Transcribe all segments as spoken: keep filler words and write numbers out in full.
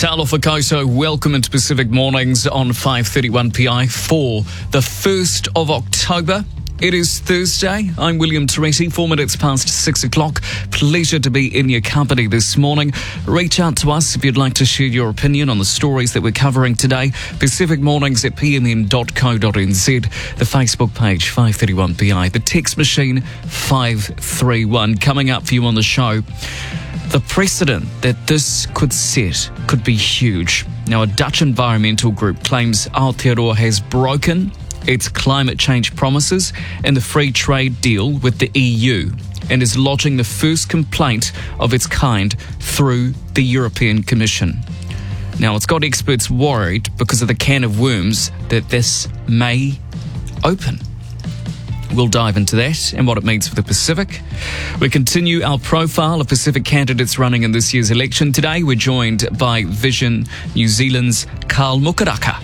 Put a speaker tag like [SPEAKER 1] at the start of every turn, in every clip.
[SPEAKER 1] Talofa Koso, welcome into Pacific Mornings on five thirty-one P I for the first of October. It is Thursday. I'm William Teresi, four minutes past six o'clock. Pleasure to be in your company this morning. Reach out to us if you'd like to share your opinion on the stories that we're covering today. Pacific Mornings at p m n dot co dot n z. The Facebook page, five thirty-one P I. The text machine, five three one. Coming up for you on the show, the precedent that this could set could be huge. Now, a Dutch environmental group claims Aotearoa has broken its climate change promises and the free trade deal with the E U and is lodging the first complaint of its kind through the European Commission. Now, it's got experts worried because of the can of worms that this may open. We'll dive into that and what it means for the Pacific. We continue our profile of Pacific candidates running in this year's election. Today, we're joined by Vision New Zealand's Carl Mukaraka.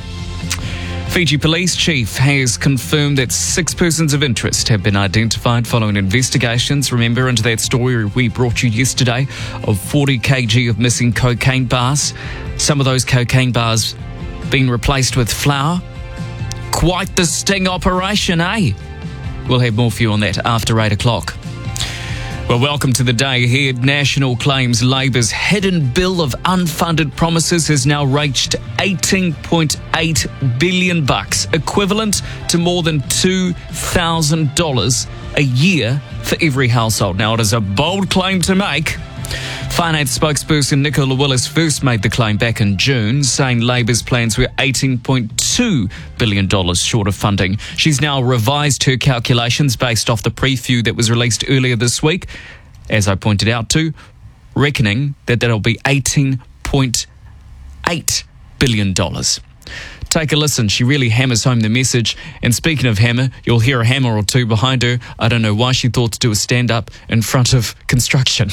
[SPEAKER 1] Fiji Police Chief has confirmed that six persons of interest have been identified following investigations. Remember, into that story we brought you yesterday of forty kilograms of missing cocaine bars. Some of those cocaine bars being replaced with flour. Quite the sting operation, eh? We'll have more for you on that after eight o'clock. Well, welcome to the day ahead. National claims Labour's hidden bill of unfunded promises has now reached eighteen point eight billion bucks, equivalent to more than two thousand dollars a year for every household. Now, it is a bold claim to make. Finance spokesperson Nicola Willis first made the claim back in June, saying Labour's plans were eighteen point two billion dollars short of funding. She's now revised her calculations based off the preview that was released earlier this week, as I pointed out to, reckoning that that'll be eighteen point eight billion dollars. Take a listen. She really hammers home the message. And speaking of hammer, you'll hear a hammer or two behind her. I don't know why she thought to do a stand-up in front of construction.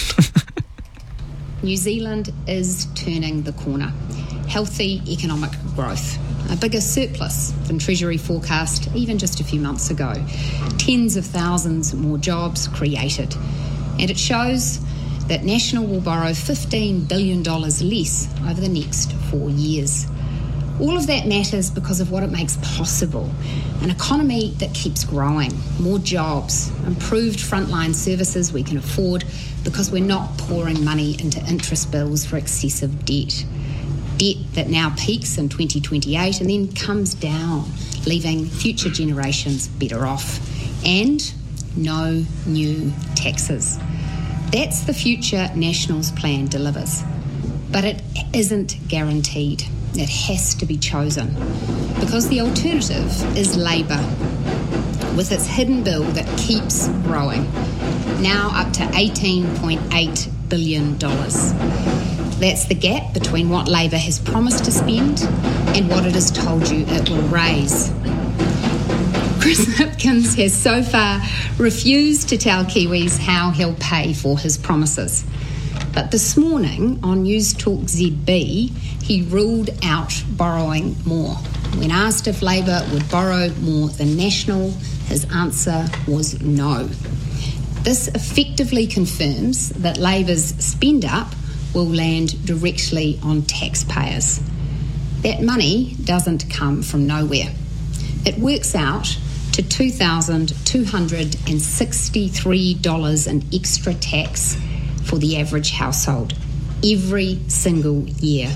[SPEAKER 2] New Zealand is turning the corner. Healthy economic growth. A bigger surplus than Treasury forecast even just a few months ago. Tens of thousands more jobs created. And it shows that National will borrow fifteen billion dollars less over the next four years. All of that matters because of what it makes possible. An economy that keeps growing, more jobs, improved frontline services we can afford because we're not pouring money into interest bills for excessive debt. Debt that now peaks in twenty twenty-eight and then comes down, leaving future generations better off. And no new taxes. That's the future National's plan delivers. But it isn't guaranteed. It has to be chosen because the alternative is Labour with its hidden bill that keeps growing, now up to eighteen point eight billion dollars. That's the gap between what Labour has promised to spend and what it has told you it will raise. Chris Hipkins has so far refused to tell Kiwis how he'll pay for his promises. But this morning on News Talk Z B, he ruled out borrowing more. When asked if Labour would borrow more than National, his answer was no. This effectively confirms that Labour's spend up will land directly on taxpayers. That money doesn't come from nowhere. It works out to two thousand two hundred sixty-three dollars in extra tax for the average household every single year.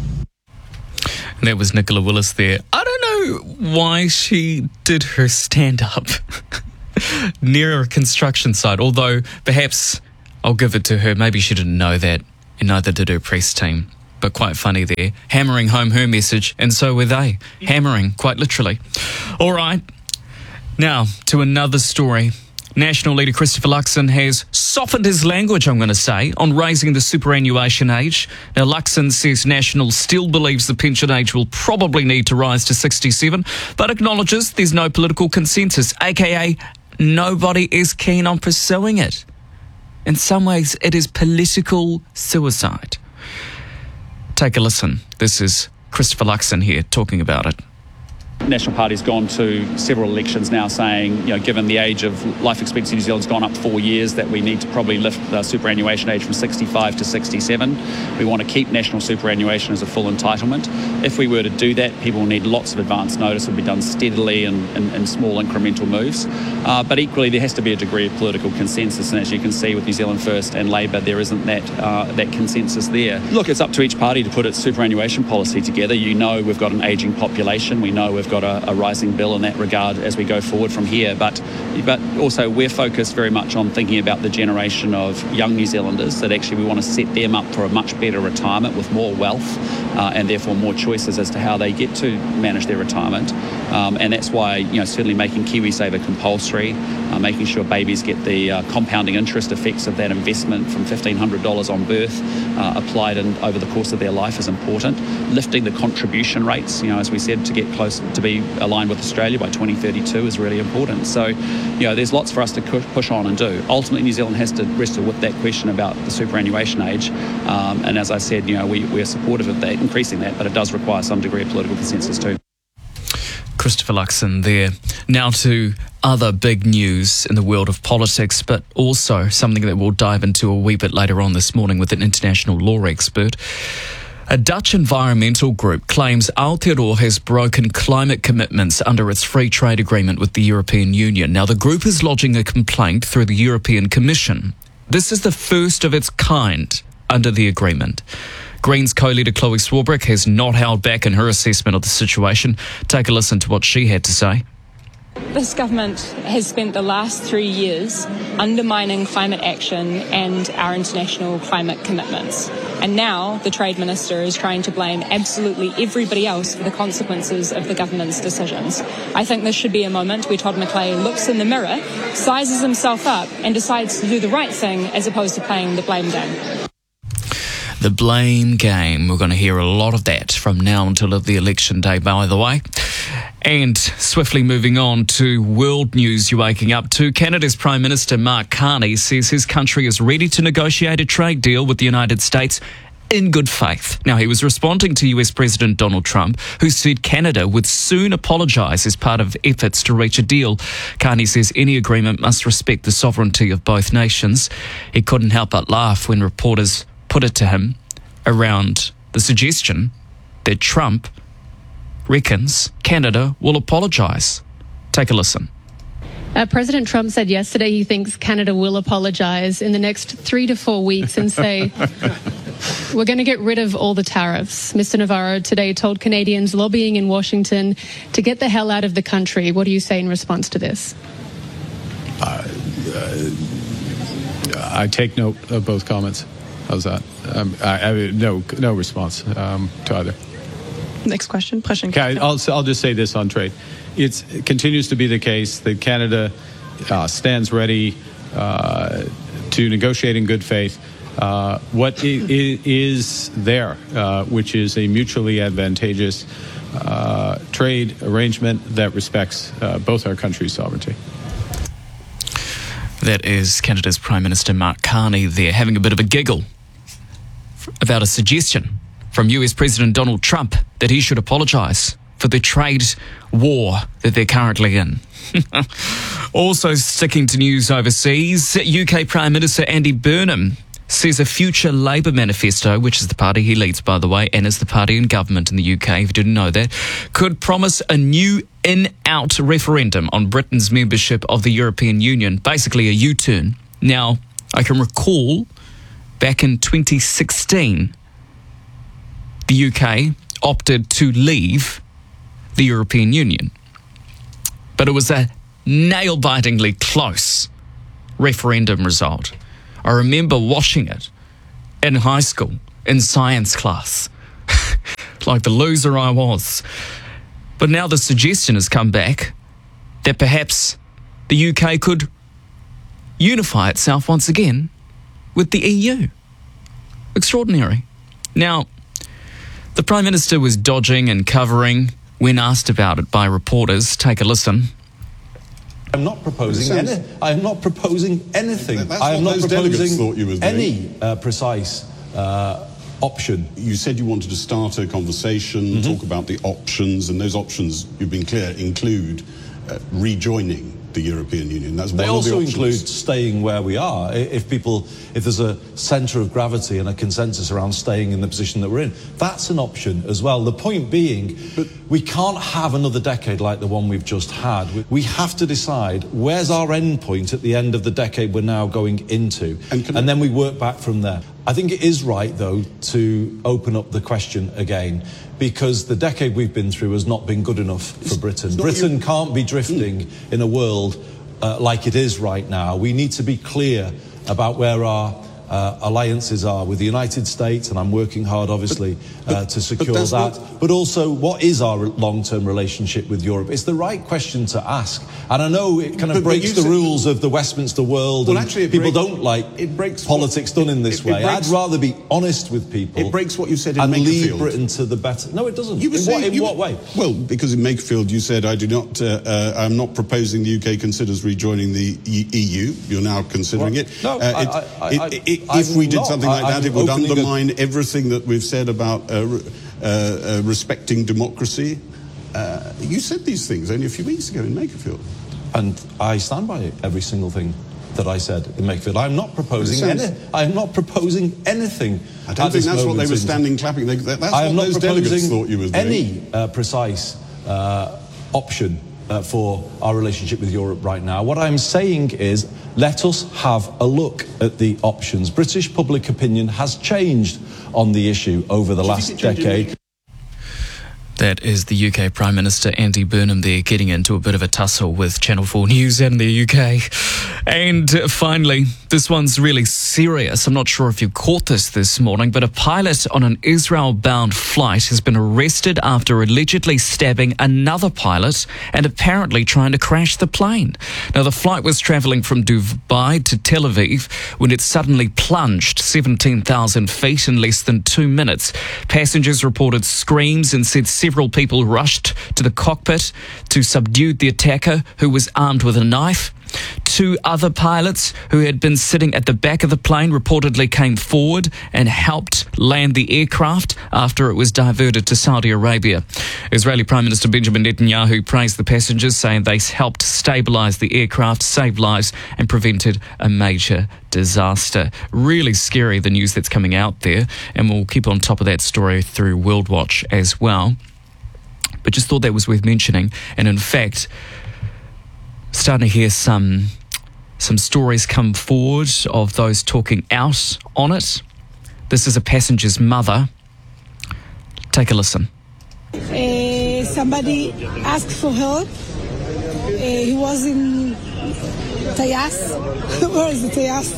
[SPEAKER 1] And that was Nicola Willis there. I don't know why she did her stand-up near a construction site, although perhaps I'll give it to her. Maybe she didn't know that, and neither did her press team. But quite funny there, hammering home her message, and so were they, hammering, quite literally. All right, now to another story. National leader Christopher Luxon has softened his language, I'm going to say, on raising the superannuation age. Now, Luxon says National still believes the pension age will probably need to rise to sixty-seven, but acknowledges there's no political consensus, aka nobody is keen on pursuing it. In some ways, it is political suicide. Take a listen. This is Christopher Luxon here talking about it.
[SPEAKER 3] National Party's gone to several elections now saying, you know, given the age of life expectancy in New Zealand's gone up four years, that we need to probably lift the superannuation age from sixty-five to sixty-seven. We want to keep national superannuation as a full entitlement. If we were to do that, people will need lots of advance notice. It would be done steadily and in small incremental moves. Uh, but equally, there has to be a degree of political consensus. And as you can see with New Zealand First and Labour, there isn't that, uh, that consensus there. Look, it's up to each party to put its superannuation policy together. You know we've got an ageing population. We know we've got a, a rising bill in that regard as we go forward from here. But but also we're focused very much on thinking about the generation of young New Zealanders, that actually we want to set them up for a much better retirement with more wealth uh, and therefore more choices as to how they get to manage their retirement. Um, and that's why, you know, certainly making KiwiSaver compulsory, uh, making sure babies get the uh, compounding interest effects of that investment from fifteen hundred dollars on birth uh, applied in, over the course of their life is important. Lifting the contribution rates, you know, as we said, to get close to be aligned with Australia by twenty thirty-two is really important. So, you know, there's lots for us to push on and do. Ultimately, New Zealand has to wrestle with that question about the superannuation age. Um, and as I said, you know, we, we're supportive of that, increasing that, but it does require some degree of political consensus too.
[SPEAKER 1] Christopher Luxon there. Now to other big news in the world of politics, but also something that we'll dive into a wee bit later on this morning with an international law expert. A Dutch environmental group claims Aotearoa has broken climate commitments under its free trade agreement with the European Union. Now, the group is lodging a complaint through the European Commission. This is the first of its kind under the agreement. Greens co-leader Chloe Swarbrick has not held back in her assessment of the situation. Take a listen to what she had to say.
[SPEAKER 4] This government has spent the last three years undermining climate action and our international climate commitments. And now the Trade Minister is trying to blame absolutely everybody else for the consequences of the government's decisions. I think this should be a moment where Todd McClay looks in the mirror, sizes himself up and decides to do the right thing as opposed to playing the blame game.
[SPEAKER 1] The blame game. We're going to hear a lot of that from now until the election day, by the way. And swiftly moving on to world news you're waking up to. Canada's Prime Minister Mark Carney says his country is ready to negotiate a trade deal with the United States in good faith. Now, he was responding to U S President Donald Trump, who said Canada would soon apologise as part of efforts to reach a deal. Carney says any agreement must respect the sovereignty of both nations. He couldn't help but laugh when reporters put it to him around the suggestion that Trump reckons Canada will apologise. Take a listen.
[SPEAKER 5] Uh, President Trump said yesterday he thinks Canada will apologise in the next three to four weeks and say, we're going to get rid of all the tariffs. Mister Navarro today told Canadians lobbying in Washington to get the hell out of the country. What do you say in response to this?
[SPEAKER 6] Uh, uh, I take note of both comments. How's that? Um, I, I, no, no response um, to either.
[SPEAKER 5] Next question.
[SPEAKER 6] Okay, I'll, I'll just say this on trade. It's, it continues to be the case that Canada uh, stands ready uh, to negotiate in good faith uh, what is, is there, uh, which is a mutually advantageous uh, trade arrangement that respects uh, both our countries' sovereignty.
[SPEAKER 1] That is Canada's Prime Minister Mark Carney there, having a bit of a giggle about a suggestion from U S President Donald Trump that he should apologise for the trade war that they're currently in. Also sticking to news overseas, U K Prime Minister Andy Burnham says a future Labour manifesto, which is the party he leads, by the way, and is the party in government in the U K, if you didn't know that, could promise a new in-out referendum on Britain's membership of the European Union, basically a U-turn. Now, I can recall back in twenty sixteen, the U K opted to leave the European Union. But it was a nail-bitingly close referendum result. I remember watching it in high school, in science class, like the loser I was. But now the suggestion has come back that perhaps the U K could unify itself once again with the E U. Extraordinary. Now, the Prime Minister was dodging and covering when asked about it by reporters. Take a listen.
[SPEAKER 7] I'm not proposing any, I'm not proposing anything.
[SPEAKER 8] That's
[SPEAKER 7] I am
[SPEAKER 8] what
[SPEAKER 7] not
[SPEAKER 8] those delegates thought you
[SPEAKER 7] proposing
[SPEAKER 8] was doing.
[SPEAKER 7] any uh, precise uh,
[SPEAKER 8] option.
[SPEAKER 9] You said you wanted to start a conversation, mm-hmm. talk about the options, and those options, you've been clear, include uh, rejoining the European Union. That's
[SPEAKER 7] they
[SPEAKER 9] one
[SPEAKER 7] also
[SPEAKER 9] of the
[SPEAKER 7] include staying where we are. If people, if there's a centre of gravity and a consensus around staying in the position that we're in, that's an option as well. The point being, but we can't have another decade like the one we've just had. We have to decide where's our end point at the end of the decade we're now going into, and, and then we work back from there. I think it is right, though, to open up the question again, because the decade we've been through has not been good enough for Britain. Britain you... can't be drifting mm. in a world uh, like it is right now. We need to be clear about where our uh, alliances are with the United States, and I'm working hard, obviously, but, but, uh, to secure but that. What... But also, what is our long-term relationship with Europe? It's the right question to ask. And I know it kind of but, breaks but the rules of the Westminster world, well, and actually people breaks, don't like it breaks politics what, done in this it, it way. Breaks, I'd rather be honest with people.
[SPEAKER 9] It breaks what you said in
[SPEAKER 7] and
[SPEAKER 9] Makerfield.
[SPEAKER 7] lead Britain to the better. No, it doesn't.
[SPEAKER 9] You were
[SPEAKER 7] in
[SPEAKER 9] saying,
[SPEAKER 7] what, in
[SPEAKER 9] you,
[SPEAKER 7] what way?
[SPEAKER 9] Well, because in Makerfield you said, I do not, uh, uh, I'm not proposing the U K considers rejoining the E U. You're now considering well, it.
[SPEAKER 7] No,
[SPEAKER 9] uh,
[SPEAKER 7] I,
[SPEAKER 9] it,
[SPEAKER 7] I, I,
[SPEAKER 9] it, it if we did
[SPEAKER 7] not.
[SPEAKER 9] something like
[SPEAKER 7] I,
[SPEAKER 9] that, it would undermine
[SPEAKER 7] a...
[SPEAKER 9] everything that we've said about uh, uh, uh, respecting democracy. Uh, you said these things only a few weeks ago in Makerfield.
[SPEAKER 7] And I stand by it, every single thing that I said in Makerfield. I'm not proposing sounds... any, I'm not proposing anything.
[SPEAKER 9] I don't think that's what they were standing clapping. They, that's
[SPEAKER 7] I am
[SPEAKER 9] what
[SPEAKER 7] not
[SPEAKER 9] those delegates thought you were doing.
[SPEAKER 7] Any uh, precise uh, option uh, for our relationship with Europe right now. What I'm saying is, let us have a look at the options. British public opinion has changed on the issue over the last decade.
[SPEAKER 1] That is the U K Prime Minister Andy Burnham there getting into a bit of a tussle with Channel four News and the U K. And finally, this one's really serious. I'm not sure if you caught this this morning, but a pilot on an Israel-bound flight has been arrested after allegedly stabbing another pilot and apparently trying to crash the plane. Now, the flight was travelling from Dubai to Tel Aviv when it suddenly plunged seventeen thousand feet in less than two minutes. Passengers reported screams and said several people rushed to the cockpit to subdue the attacker, who was armed with a knife. Two other pilots who had been sitting at the back of the plane reportedly came forward and helped land the aircraft after it was diverted to Saudi Arabia. Israeli Prime Minister Benjamin Netanyahu praised the passengers, saying they helped stabilise the aircraft, saved lives and prevented a major disaster. Really scary, the news that's coming out there, and we'll keep on top of that story through World Watch as well. But just thought that was worth mentioning. And in fact, starting to hear some some stories come forward of those talking out on it. This is a passenger's mother. Take a listen.
[SPEAKER 10] Uh, somebody asked for help. Uh, he was in Tayas. Where is the Tayas?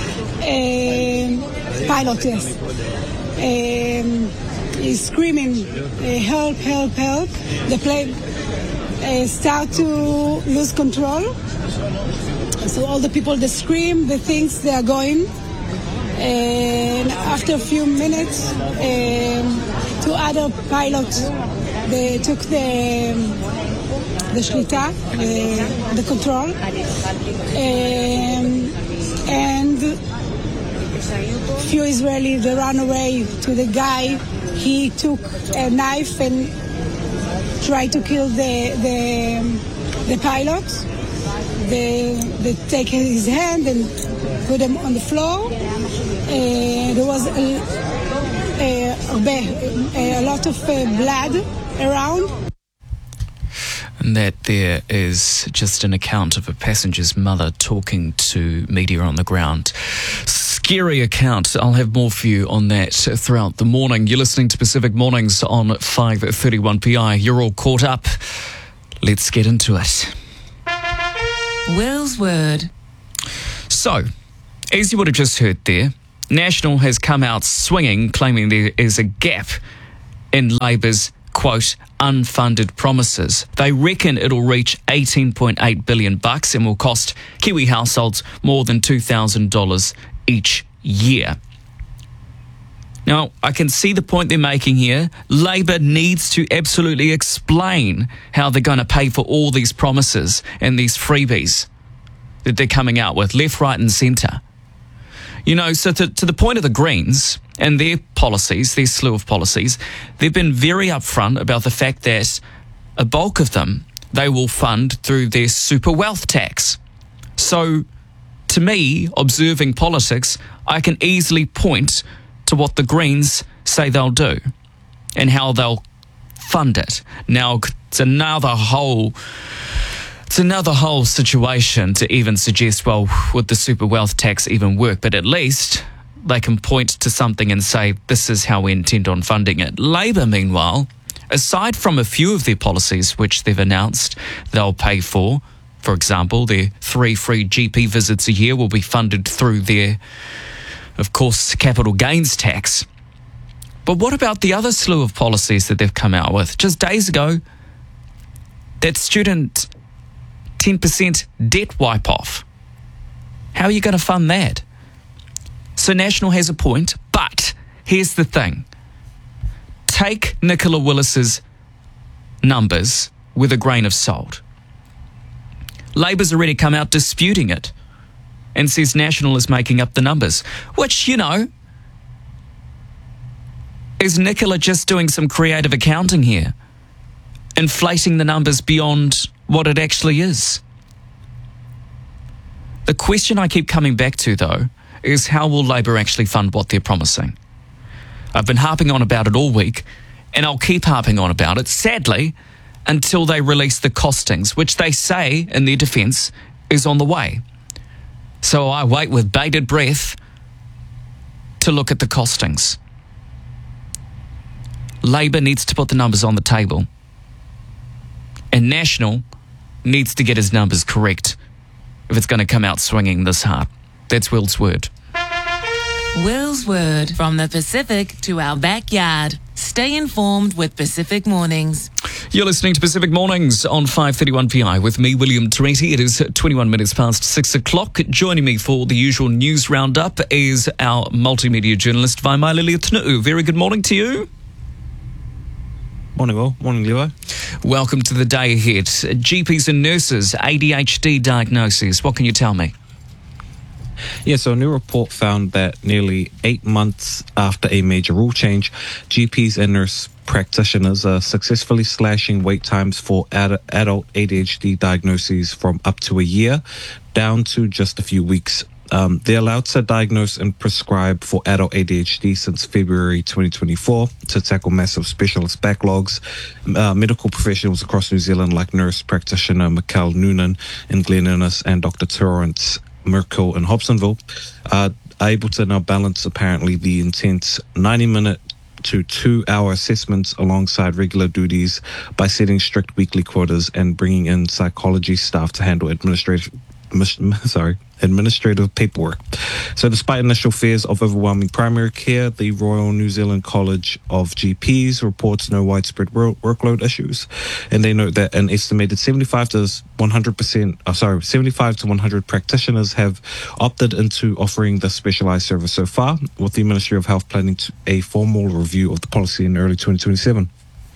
[SPEAKER 10] Uh, pilot, yes. Um, he's screaming, uh, help, help, help. The plane uh, start to lose control. So all the people, they scream, they think they are going. And after a few minutes, um, two other pilots, they took the the shlita, the, the control, um, and few Israelis, they ran away to the guy. He took a knife and tried to kill the the, the pilot. They, they take his hand and put him on the floor. Uh, there was a, a, a lot of uh, blood around.
[SPEAKER 1] And that there is just an account of a passenger's mother talking to media on the ground. Scary account. I'll have more for you on that throughout the morning. You're listening to Pacific Mornings on five thirty-one P I. You're all caught up. Let's get into it.
[SPEAKER 11] Will's Word.
[SPEAKER 1] So, as you would have just heard there, National has come out swinging, claiming there is a gap in Labour's, quote, unfunded promises. They reckon it'll reach eighteen point eight billion bucks and will cost Kiwi households more than two thousand dollars each year. Now, I can see the point they're making here. Labor needs to absolutely explain how they're going to pay for all these promises and these freebies that they're coming out with, left, right and centre. You know, so to, to the point of the Greens and their policies, their slew of policies, they've been very upfront about the fact that a bulk of them they will fund through their super wealth tax. So, to me, observing politics, I can easily point to what the Greens say they'll do and how they'll fund it. Now, it's another whole... It's another whole situation to even suggest, well, would the super wealth tax even work? But at least they can point to something and say, this is how we intend on funding it. Labour, meanwhile, aside from a few of their policies which they've announced they'll pay for, for example, their three free G P visits a year will be funded through their, of course, capital gains tax. But what about the other slew of policies that they've come out with? Just days ago, that student ten percent debt wipe-off. How are you going to fund that? So National has a point, but here's the thing. Take Nicola Willis's numbers with a grain of salt. Labour's already come out disputing it and says National is making up the numbers, which, you know, is Nicola just doing some creative accounting here, inflating the numbers beyond what it actually is. The question I keep coming back to, though, is how will Labour actually fund what they're promising? I've been harping on about it all week, and I'll keep harping on about it, sadly, until they release the costings, which they say, in their defence, is on the way. So I wait with bated breath to look at the costings. Labour needs to put the numbers on the table, and National needs to get his numbers correct if it's going to come out swinging this hard. That's Will's word.
[SPEAKER 11] Will's word. From the Pacific to our backyard. Stay informed with Pacific Mornings.
[SPEAKER 1] You're listening to Pacific Mornings on five thirty-one P I with me, William Teresi. It is twenty-one minutes past six o'clock. Joining me for the usual news roundup is our multimedia journalist, Vaimailili Tunuu. Very good morning to you.
[SPEAKER 8] Morning, Will. Morning, Leo.
[SPEAKER 1] Welcome to the day ahead. G Ps and nurses, A D H D diagnoses. What can you tell me?
[SPEAKER 8] Yeah, so a new report found that nearly eight months after a major rule change, G Ps and nurse practitioners are successfully slashing wait times for ad- adult A D H D diagnoses from up to a year down to just a few weeks. Um, they're allowed to diagnose and prescribe for adult A D H D since February twenty twenty-four to tackle massive specialist backlogs. Uh, medical professionals across New Zealand, like nurse practitioner Mikkel Noonan in Glen Innes and Doctor Terence Merkel in Hobsonville, uh, are able to now balance apparently the intense ninety-minute to two-hour assessments alongside regular duties by setting strict weekly quotas and bringing in psychology staff to handle administrative sorry, administrative paperwork. So despite initial fears of overwhelming primary care, the Royal New Zealand College of G Ps reports no widespread work- workload issues. And they note that an estimated seventy-five to one hundred percent, oh, sorry, seventy-five to one hundred practitioners have opted into offering the specialized service so far, with the Ministry of Health planning to a formal review of the policy in early twenty twenty-seven.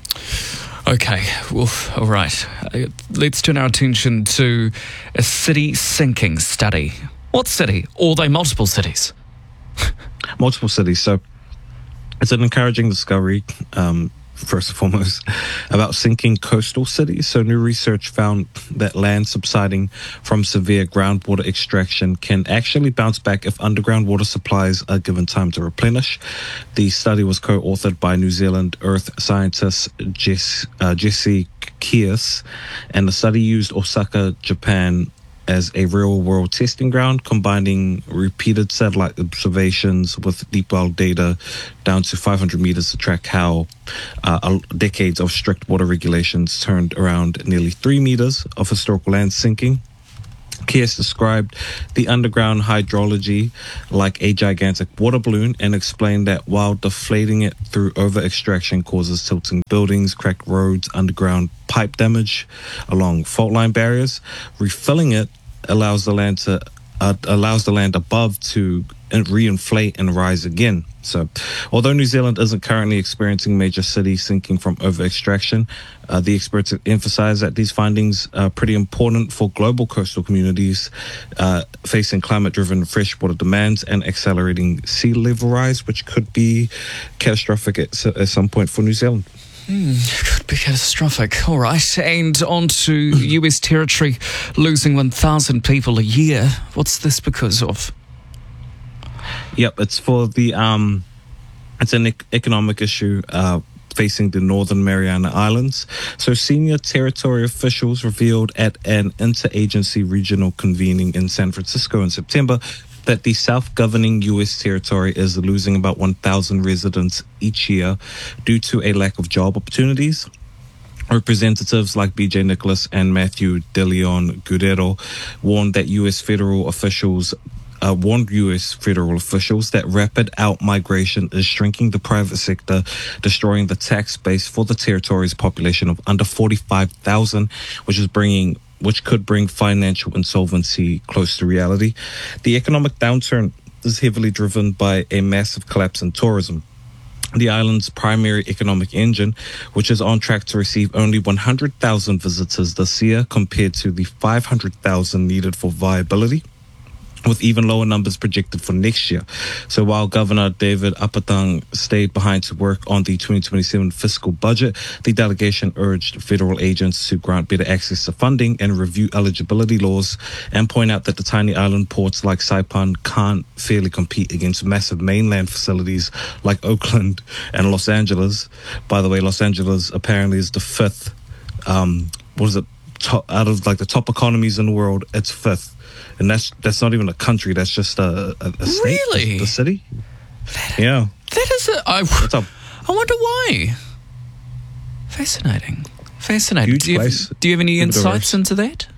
[SPEAKER 1] Okay, well, all right. Uh, let's turn our attention to a city sinking study. What city? Or are they multiple cities?
[SPEAKER 8] Multiple cities. So it's an encouraging discovery, um, first and foremost, about sinking coastal cities. So new research found that land subsiding from severe groundwater extraction can actually bounce back if underground water supplies are given time to replenish. The study was co-authored by New Zealand earth scientist Jess, uh, Jesse Kias, and the study used Osaka, Japan as a real-world testing ground, combining repeated satellite observations with deep well data down to five hundred meters to track how uh, decades of strict water regulations turned around nearly three meters of historical land sinking. Kies described the underground hydrology like a gigantic water balloon and explained that while deflating it through over-extraction causes tilting buildings, cracked roads, underground pipe damage along fault line barriers, refilling it allows the land to uh, allows the land above to reinflate and rise again. So, although New Zealand isn't currently experiencing major city sinking from over-extraction, uh, the experts emphasize that these findings are pretty important for global coastal communities uh, facing climate-driven freshwater demands and accelerating sea level rise, which could be catastrophic at, at some point for New Zealand.
[SPEAKER 1] Mm, could be catastrophic. All right. And on to U S territory losing one thousand people a year. What's this because of?
[SPEAKER 8] Yep, it's for the um, it's an ec- economic issue uh, facing the Northern Mariana Islands. So, senior territory officials revealed at an interagency regional convening in San Francisco in September that the self-governing U S territory is losing about one thousand residents each year due to a lack of job opportunities. Representatives like B J Nicholas and Matthew De Leon Guerrero warned that U S federal officials Uh, warned U S federal officials that rapid out-migration is shrinking the private sector, destroying the tax base for the territory's population of under forty-five thousand, which is bringing, which could bring financial insolvency close to reality. The economic downturn is heavily driven by a massive collapse in tourism. The island's primary economic engine, which is on track to receive only one hundred thousand visitors this year compared to the five hundred thousand needed for viability, with even lower numbers projected for next year. So while Governor David Apatang stayed behind to work on the twenty twenty-seven fiscal budget, the delegation urged federal agents to grant better access to funding and review eligibility laws, and point out that the tiny island ports like Saipan can't fairly compete against massive mainland facilities like Oakland and Los Angeles. By the way, Los Angeles apparently is the fifth, um, what is it, top, out of like the top economies in the world, it's fifth. And that's that's not even a country. That's just a, a, a state.
[SPEAKER 1] Really?
[SPEAKER 8] The city. Yeah.
[SPEAKER 1] That is a... I, I wonder why. Fascinating. Fascinating.
[SPEAKER 8] Huge
[SPEAKER 1] do, you
[SPEAKER 8] place.
[SPEAKER 1] have, do you have any insights into that?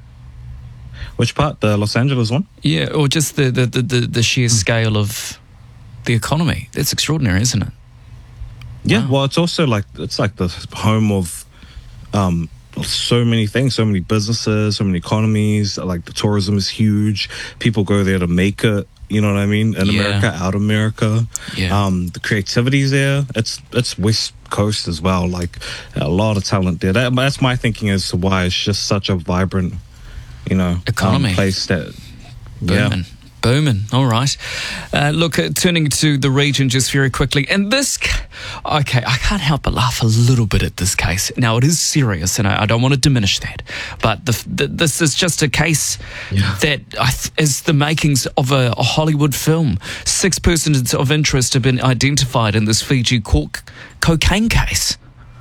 [SPEAKER 8] Which part? The Los Angeles one?
[SPEAKER 1] Yeah, or just the, the, the, the, the sheer scale of the economy. That's extraordinary, isn't it?
[SPEAKER 8] Yeah,
[SPEAKER 1] Wow.
[SPEAKER 8] well, it's also like, it's like the home of... Um, so many things, so many businesses, so many economies. Like the tourism is huge. People go there to make it, you know what I mean? In
[SPEAKER 1] Yeah.
[SPEAKER 8] America, out of America.
[SPEAKER 1] Yeah.
[SPEAKER 8] Um, the creativity's there. It's it's West Coast as well. Like a lot of talent there. That, that's my thinking as to why it's just such a vibrant, you know,
[SPEAKER 1] Economy.
[SPEAKER 8] Um, place that.
[SPEAKER 1] Booming.
[SPEAKER 8] Yeah.
[SPEAKER 1] Booming. All right. Uh, look, uh, turning to the region just very quickly. And this, okay, I can't help but laugh a little bit at this case. Now, it is serious, and I, I don't want to diminish that. But the, the, this is just a case
[SPEAKER 8] Yeah.
[SPEAKER 1] that I th- is the makings of a, a Hollywood film. Six persons of interest have been identified in this Fiji court cocaine case.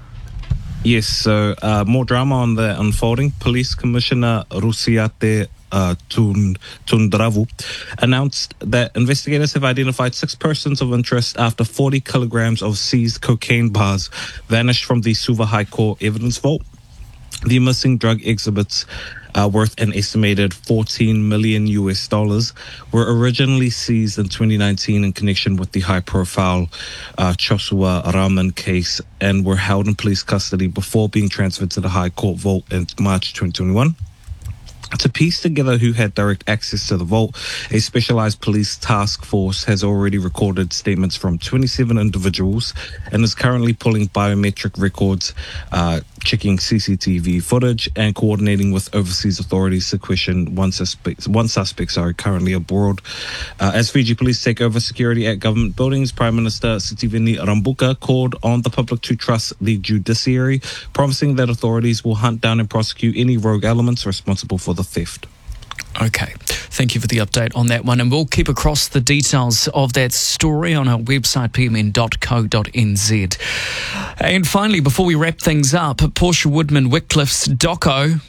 [SPEAKER 8] Yes, so uh, more drama on the unfolding. Police Commissioner Rusiate uh, Tun- Tundravu announced that investigators have identified six persons of interest after forty kilograms of seized cocaine bars vanished from the Suva High Court evidence vault. The missing drug exhibits, uh, worth an estimated fourteen million U S dollars, were originally seized in twenty nineteen in connection with the high-profile uh, Joshua Raman case and were held in police custody before being transferred to the High Court vault in March twenty twenty-one. To piece together who had direct access to the vault, a specialized police task force has already recorded statements from twenty-seven individuals and is currently pulling biometric records, uh, checking C C T V footage, and coordinating with overseas authorities to question one suspect. One suspect, sorry, currently abroad. Uh, as Fiji police take over security at government buildings, Prime Minister Sitiveni Rabuka called on the public to trust the judiciary, promising that authorities will hunt down and prosecute any rogue elements responsible for the theft.
[SPEAKER 1] Okay, thank you for the update on that one, and we'll keep across the details of that story on our website, p m n dot co dot n z. And finally, before we wrap things up, Portia Woodman Wycliffe's doco.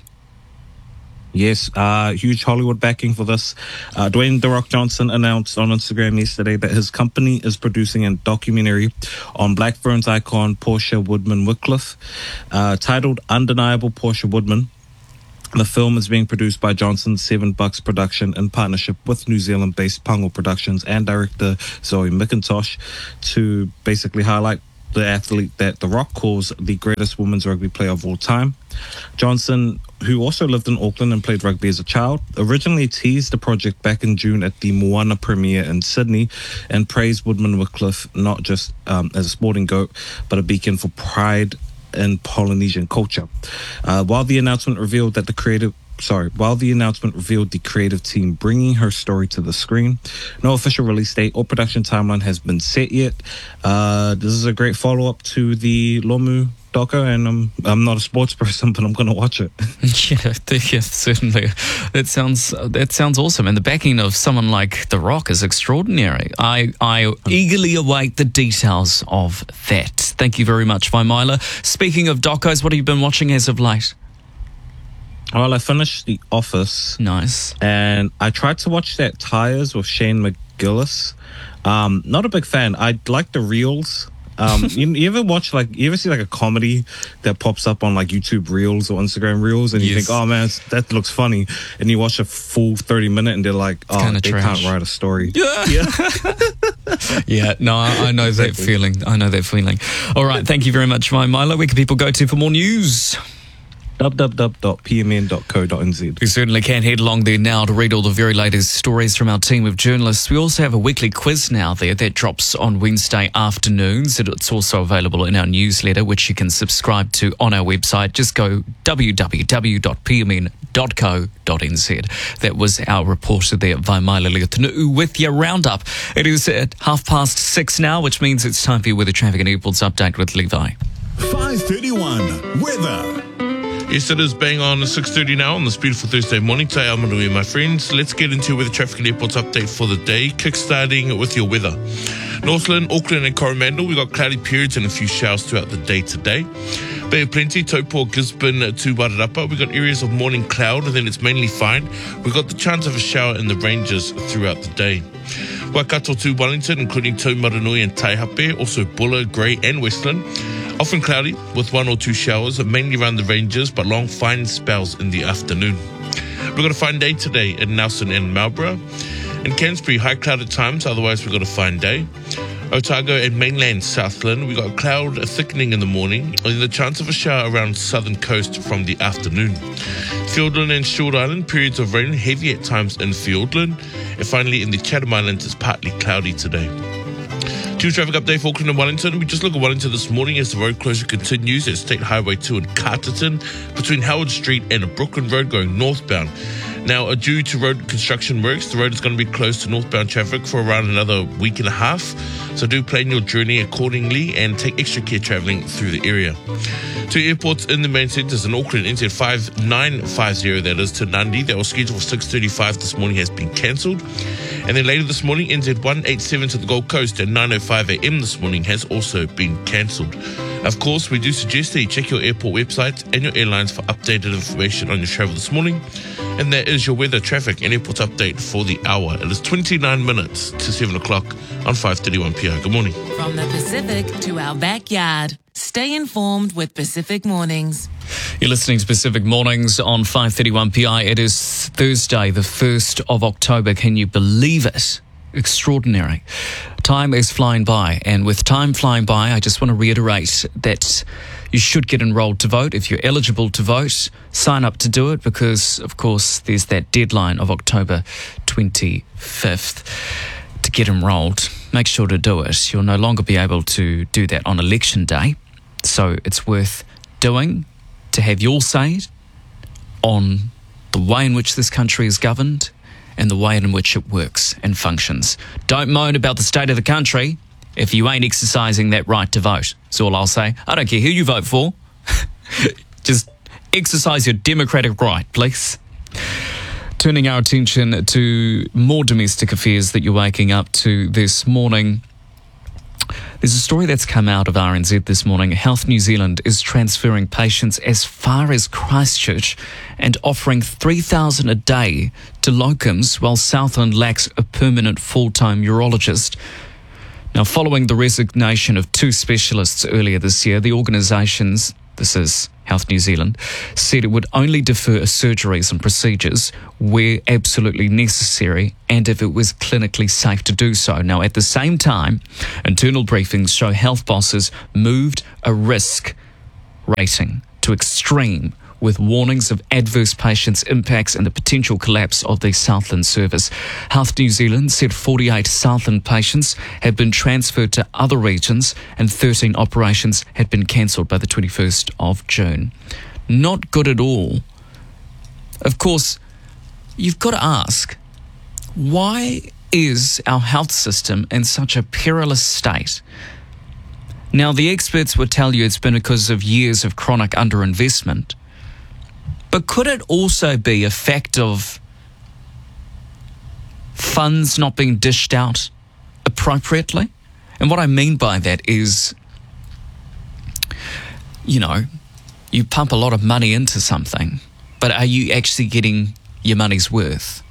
[SPEAKER 8] Yes, uh, huge Hollywood backing for this. Uh, Dwayne The Rock Johnson announced on Instagram yesterday that his company is producing a documentary on Black Ferns icon Portia Woodman Wycliffe, uh, titled Undeniable Portia Woodman. The film is being produced by Johnson's Seven Bucks production in partnership with New Zealand-based Pango Productions and director Zoe McIntosh to basically highlight the athlete that The Rock calls the greatest women's rugby player of all time. Johnson who also lived in Auckland and played rugby as a child, originally teased the project back in June at the Moana premiere in Sydney and praised Woodman Wycliffe not just um, as a sporting goat, but a beacon for pride in Polynesian culture. Uh, while the announcement revealed that the creative Sorry, while the announcement revealed the creative team bringing her story to the screen, no official release date or production timeline has been set yet. Uh, this is a great follow-up to the Lomu doco, and I'm, I'm not a sports person, but I'm going to watch it.
[SPEAKER 1] Yeah, yeah, certainly. That sounds that sounds awesome. And the backing of someone like The Rock is extraordinary. I, I eagerly await the details of that. Thank you very much, Vaimila. Speaking of docos, what have you been watching as of late?
[SPEAKER 8] Well, I finished The Office.
[SPEAKER 1] Nice.
[SPEAKER 8] And I tried to watch that Tires with Shane McGillis. Um, not a big fan. I like the Reels. Um, you, you ever watch, like, you ever see like a comedy that pops up on like YouTube Reels or Instagram Reels and you
[SPEAKER 1] Yes.
[SPEAKER 8] think, oh man, it's- that looks funny. And you watch a full thirty minute and they're like, oh,
[SPEAKER 1] kinda
[SPEAKER 8] they
[SPEAKER 1] trash.
[SPEAKER 8] can't write a story.
[SPEAKER 1] Yeah. Yeah. Yeah, no, I, I know that feeling. I know that feeling. All right, thank you very much, Vaimila. Where can people go to for more news?
[SPEAKER 8] w w w dot p m n dot co dot n z.
[SPEAKER 1] You certainly can head along there now to read all the very latest stories from our team of journalists. We also have a weekly quiz now there that drops on Wednesday afternoons. It's also available in our newsletter, which you can subscribe to on our website. Just go w w w dot p m n dot co dot n z. That was our reporter there, Vaimila Leotanuu, with your roundup. It is at half past six now, which means it's time for your weather, traffic and airports update with Levi.
[SPEAKER 12] five thirty-one weather.
[SPEAKER 13] Yes, it is bang on six thirty now on this beautiful Thursday morning. Te ao manui, my friends. Let's get into weather, traffic and airports update for the day, kick-starting with your weather. Northland, Auckland and Coromandel, we've got cloudy periods and a few showers throughout the day today. Bay of Plenty, Taupo, Gisborne to Wairarapa. We've got areas of morning cloud and then it's mainly fine. We've got the chance of a shower in the ranges throughout the day. Waikato to Wellington, including Taumarunui and Taihape, also Buller, Grey and Westland. Often cloudy with one or two showers, mainly around the ranges, but long fine spells in the afternoon. We've got a fine day today in Nelson and Marlborough. In Cairnsbury, high cloud at times, otherwise we've got a fine day. Otago and mainland Southland, we've got cloud thickening in the morning, and the chance of a shower around southern coast from the afternoon. Fiordland and Short Island, periods of rain, heavy at times in Fiordland. And finally, in the Chatham Islands, it's partly cloudy today. Two traffic update for Auckland and Wellington. We just look at Wellington this morning as the road closure continues at State Highway two in Carterton between Howard Street and Brooklyn Road going northbound. Now, due to road construction works, the road is going to be closed to northbound traffic for around another week and a half. So do plan your journey accordingly and take extra care travelling through the area. Two airports in the main centres in Auckland, N Z five nine five zero, that is, to Nandi, that was scheduled for six thirty-five this morning, has been cancelled. And then later this morning, N Z one eighty-seven to the Gold Coast at nine oh five a m this morning has also been cancelled. Of course, we do suggest that you check your airport website and your airlines for updated information on your travel this morning. And that is your weather, traffic and airport update for the hour. It is twenty-nine minutes to seven o'clock on five thirty-one p m. Good morning.
[SPEAKER 11] From the Pacific to our backyard. Stay informed with Pacific Mornings.
[SPEAKER 1] You're listening to Pacific Mornings on five thirty-one P I. It is Thursday, the first of October. Can you believe it? Extraordinary. Time is flying by, and with time flying by, I just want to reiterate that you should get enrolled to vote. If you're eligible to vote, sign up to do it because, of course, there's that deadline of October twenty-fifth to get enrolled. Make sure to do it. You'll no longer be able to do that on election day, so it's worth doing to have your say on the way in which this country is governed and the way in which it works and functions. Don't moan about the state of the country if you ain't exercising that right to vote. That's all I'll say. I don't care who you vote for. Just exercise your democratic right, please. Turning our attention to more domestic affairs that you're waking up to this morning. There's a story that's come out of R N Z this morning. Health New Zealand is transferring patients as far as Christchurch and offering three thousand dollars a day to locums while Southland lacks a permanent full-time urologist. Now, following the resignation of two specialists earlier this year, the organisations, this is Health New Zealand, said it would only defer surgeries and procedures where absolutely necessary and if it was clinically safe to do so. Now, at the same time, internal briefings show health bosses moved a risk rating to extreme with warnings of adverse patients' impacts and the potential collapse of the Southland service. Health New Zealand said forty-eight Southland patients had been transferred to other regions and thirteen operations had been cancelled by the twenty-first of June. Not good at all. Of course, you've got to ask, why is our health system in such a perilous state? Now, the experts would tell you it's been because of years of chronic underinvestment. But could it also be a fact of funds not being dished out appropriately? And what I mean by that is, you know, you pump a lot of money into something, but are you actually getting your money's worth?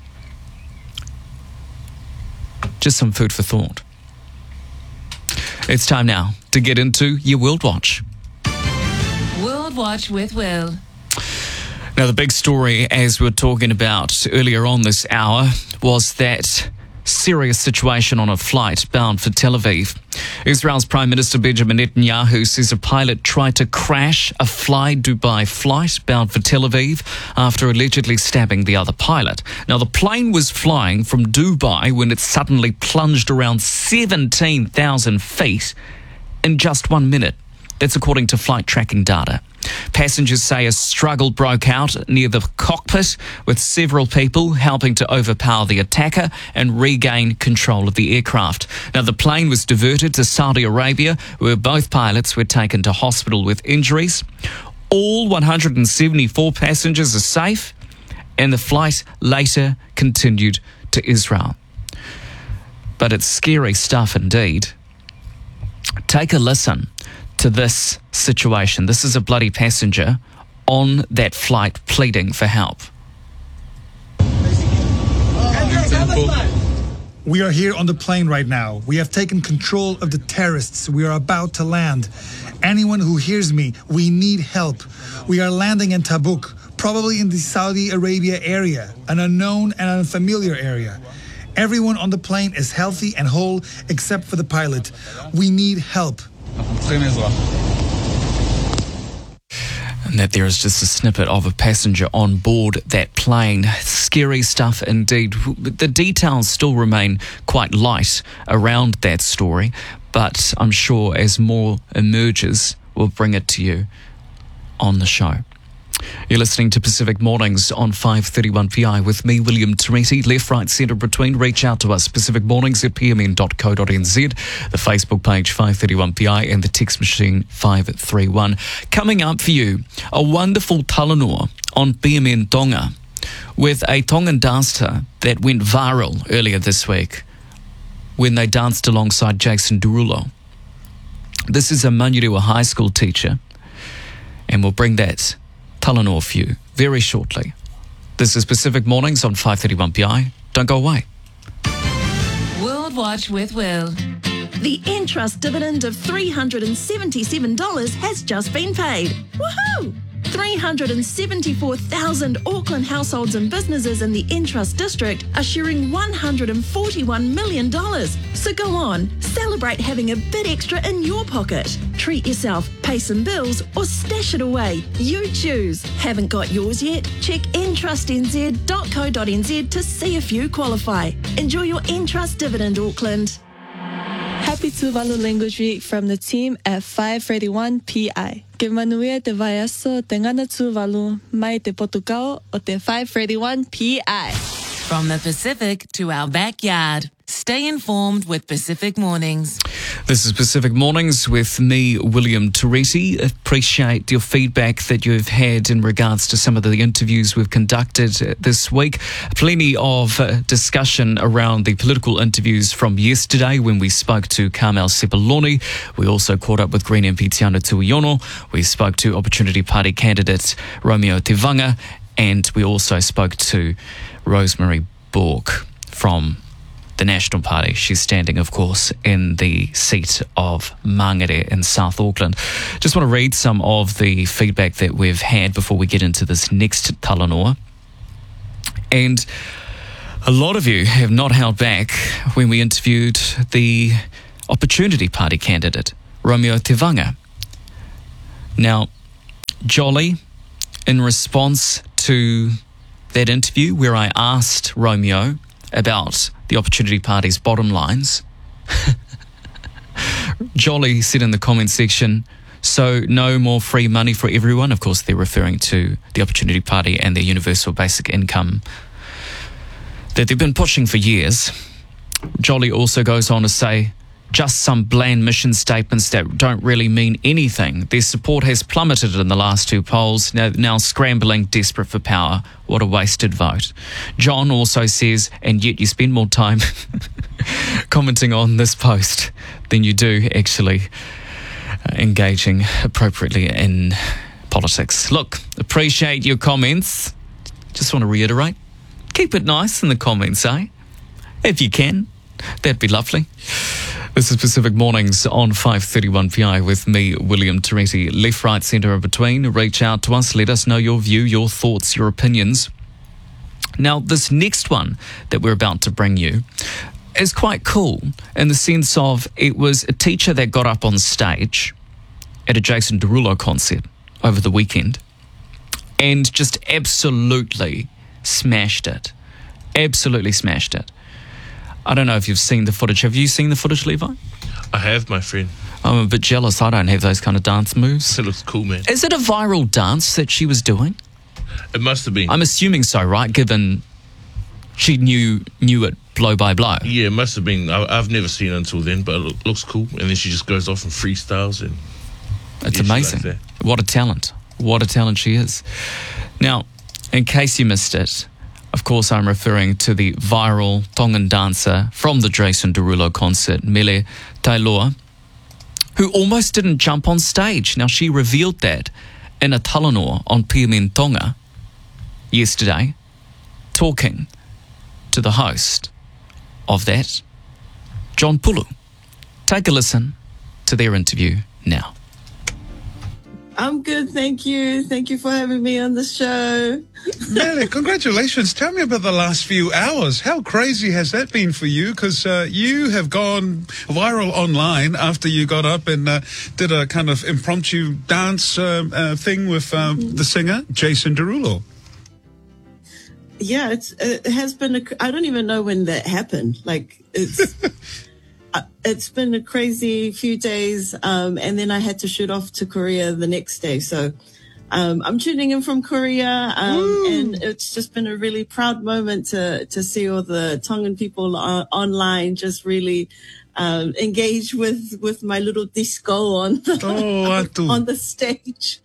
[SPEAKER 1] Just some food for thought. It's time now to get into your World Watch.
[SPEAKER 11] World Watch with Will.
[SPEAKER 1] Now, the big story, as we were talking about earlier on this hour, was that serious situation on a flight bound for Tel Aviv. Israel's Prime Minister Benjamin Netanyahu says a pilot tried to crash a Fly Dubai flight bound for Tel Aviv after allegedly stabbing the other pilot. Now, the plane was flying from Dubai when it suddenly plunged around seventeen thousand feet in just one minute. That's according to flight tracking data. Passengers say a struggle broke out near the cockpit, with several people helping to overpower the attacker and regain control of the aircraft. Now, the plane was diverted to Saudi Arabia, where both pilots were taken to hospital with injuries. All one hundred seventy-four passengers are safe, and the flight later continued to Israel. But it's scary stuff indeed. Take a listen to this situation. This is a bloody passenger on that flight pleading for help.
[SPEAKER 14] We are here on the plane right now. We have taken control of the terrorists. We are about to land. Anyone who hears me, we need help. We are landing in Tabuk, probably in the Saudi Arabia area, an unknown and unfamiliar area. Everyone on the plane is healthy and whole except for the pilot. We need help.
[SPEAKER 1] And that there is just a snippet of a passenger on board that plane. Scary stuff indeed. The details still remain quite light around that story, but I'm sure as more emerges, we'll bring it to you on the show. You're listening to Pacific Mornings on five thirty-one P I with me, William Teresi. Left, right, centre, between. Reach out to us, Pacific Mornings at p m n dot co dot n z, the Facebook page five thirty-one P I, and the text machine five three one. Coming up for you, a wonderful talanoa on B M N Tonga with a Tongan dancer that went viral earlier this week when they danced alongside Jason Derulo. This is a Manurewa High School teacher, and we'll bring that talanoa for you very shortly. This is Pacific Mornings on five thirty-one P I. Don't go away.
[SPEAKER 11] World Watch with Will.
[SPEAKER 15] The Entrust dividend of three hundred seventy-seven dollars has just been paid. Woohoo! three hundred seventy-four thousand Auckland households and businesses in the Entrust district are sharing one hundred forty-one million dollars. So go on, celebrate having a bit extra in your pocket. Treat yourself, pay some bills, or stash it away. You choose. Haven't got yours yet? Check entrust n z dot co dot n z to see if you qualify. Enjoy your Entrust dividend, Auckland.
[SPEAKER 16] Happy Tuvalu Language Week from the team at five thirty-one P I. Ke manuia te vaiaso te ngana Tuvalu mai te Portugal o te five thirty-one P I.
[SPEAKER 11] From the Pacific to our backyard. Stay informed with Pacific Mornings.
[SPEAKER 1] This is Pacific Mornings with me, William Teresi. Appreciate your feedback that you've had in regards to some of the interviews we've conducted this week. Plenty of uh, discussion around the political interviews from yesterday when we spoke to Carmel Sepuloni. We also caught up with Green M P Tiana Tuiono. We spoke to Opportunity Party candidate Romeo Tivanga. And we also spoke to Rosemary Bork from the National Party. She's standing, of course, in the seat of Mangere in South Auckland. Just want to read some of the feedback that we've had before we get into this next talanoa. And a lot of you have not held back when we interviewed the Opportunity Party candidate, Romeo Tivanga. Now, Jolly in response to that interview where I asked Romeo about the Opportunity Party's bottom lines, Jolly said in the comment section, so no more free money for everyone. Of course, they're referring to the Opportunity Party and their universal basic income that they've been pushing for years. Jolly also goes on to say, just some bland mission statements that don't really mean anything. Their support has plummeted in the last two polls, now, now scrambling, desperate for power. What a wasted vote. John also says, and yet you spend more time commenting on this post than you do actually uh, engaging appropriately in politics. Look, appreciate your comments. Just want to reiterate, keep it nice in the comments, eh? If you can, that'd be lovely. This is Pacific Mornings on five thirty-one P I with me, William Teresi. Left, right, centre, or between. Reach out to us. Let us know your view, your thoughts, your opinions. Now, this next one that we're about to bring you is quite cool in the sense of it was a teacher that got up on stage at a Jason Derulo concert over the weekend and just absolutely smashed it. Absolutely smashed it. I don't know if you've seen the footage. Have you seen the footage, Levi?
[SPEAKER 13] I have, my friend.
[SPEAKER 1] I'm a bit jealous. I don't have those kind of dance moves.
[SPEAKER 13] It looks cool, man.
[SPEAKER 1] Is it a viral dance that she was doing?
[SPEAKER 13] It must have been.
[SPEAKER 1] I'm assuming so, right? Given she knew knew it blow by blow.
[SPEAKER 13] Yeah, it must have been. I, I've never seen it until then, but it look, looks cool. And then she just goes off and freestyles. And
[SPEAKER 1] It's
[SPEAKER 13] yeah,
[SPEAKER 1] amazing.
[SPEAKER 13] Like
[SPEAKER 1] what a talent. What a talent she is. Now, in case you missed it, of course, I'm referring to the viral Tongan dancer from the Jason Derulo concert, Mele Tailoa, who almost didn't jump on stage. Now, she revealed that in a talanoa on P M N Tonga yesterday, talking to the host of that, John Pulu. Take a listen to their interview now.
[SPEAKER 17] I'm good, thank you. Thank you for having me on the show.
[SPEAKER 18] Mele, congratulations. Tell me about the last few hours. How crazy has that been for you? Because uh, you have gone viral online after you got up and uh, did a kind of impromptu dance uh, uh, thing with uh, the singer, Jason Derulo.
[SPEAKER 17] Yeah, it's, it has been, a, I don't even know when that happened. Like, it's... It's been a crazy few days, um, and then I had to shoot off to Korea the next day. So um, I'm tuning in from Korea, um, and it's just been a really proud moment to to see all the Tongan people uh, online just really um, engage with, with my little disco on the,
[SPEAKER 18] oh,
[SPEAKER 17] on the stage.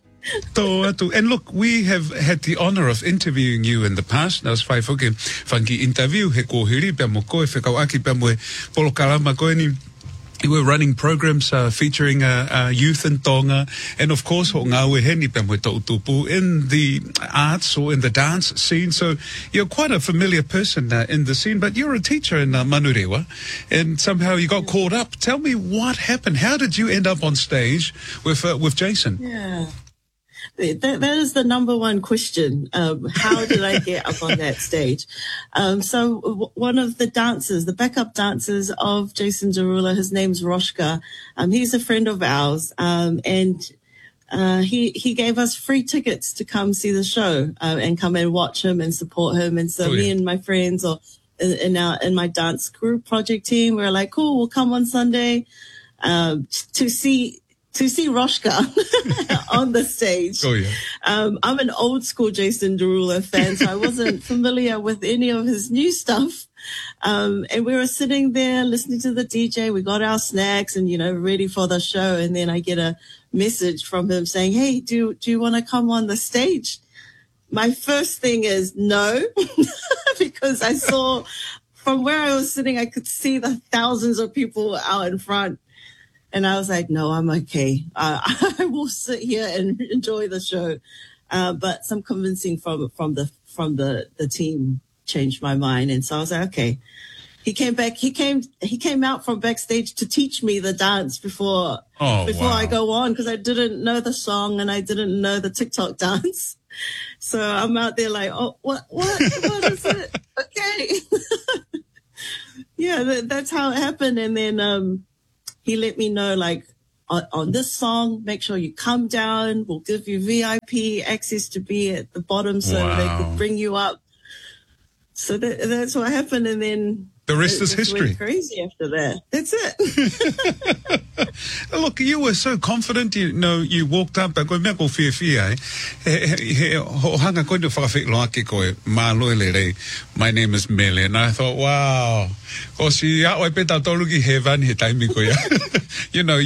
[SPEAKER 18] And look, we have had the honor of interviewing you in the past. Nas whai whuke whanki interview he kōhiri pia mo koe whekau aki pia mo e polo karama koe ni. We're running programs uh, featuring uh, uh, youth in Tonga, and of course, ho ngā weheni pia mo e tautupu in the arts or in the dance scene. So you're quite a familiar person uh, in the scene, but you're a teacher in uh, Manurewa, and somehow you got caught up. Tell me what happened. How did you end up on stage with uh, with Jason?
[SPEAKER 17] Yeah. That, that is the number one question. Um, how did I get up on that stage? Um, so w- one of the dancers, the backup dancers of Jason Derulo, his name's Roshka. Um, he's a friend of ours. Um, and, uh, he, he gave us free tickets to come see the show, uh, and come and watch him and support him. And so oh, yeah. me and my friends or in, in our, in my dance group project team, we were like, cool, we'll come on Sunday, um, to see, to see Roshka on the stage.
[SPEAKER 18] Oh, yeah.
[SPEAKER 17] Um, I'm an old school Jason Derulo fan, so I wasn't familiar with any of his new stuff. Um, and we were sitting there listening to the D J. We got our snacks and, you know, ready for the show. And then I get a message from him saying, hey, do, do you want to come on the stage? My first thing is no, because I saw from where I was sitting, I could see the thousands of people out in front. And I was like, no, I'm okay. Uh, I will sit here and enjoy the show. Uh, but some convincing from, from the, from the, the team changed my mind. And so I was like, okay. He came back, he came, he came out from backstage to teach me the dance before,
[SPEAKER 18] oh,
[SPEAKER 17] before
[SPEAKER 18] wow.
[SPEAKER 17] I go on, because I didn't know the song and I didn't know the TikTok dance. So I'm out there like, oh, what, what, what is it? Okay. yeah, that, that's how it happened. And then, um, he let me know, like, on, on this song, make sure you come down. We'll give you V I P access to be at the bottom so
[SPEAKER 18] Wow.
[SPEAKER 17] they could bring you up. So that, that's what happened. And then
[SPEAKER 18] The rest
[SPEAKER 17] it
[SPEAKER 18] is
[SPEAKER 17] just
[SPEAKER 18] history.
[SPEAKER 17] went crazy after that. That's it.
[SPEAKER 18] Look, you were so confident. You know, you walked up. Koe mea ko fia fia, eh? He, he, ho hanga koe no whakawhiklo ake koe, mā loe le rei, my name is Mele. And I thought, wow, o si a oi peta tolu ki he van he taimi koe. You know,